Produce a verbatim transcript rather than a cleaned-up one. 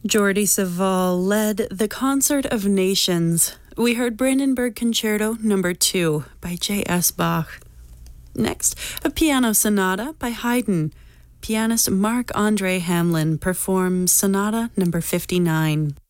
Jordi Savall led the Concert of Nations. We heard Brandenburg Concerto number two by J S Bach. Next, a piano sonata by Haydn. Pianist Marc-Andre Hamelin performs Sonata number fifty-nine.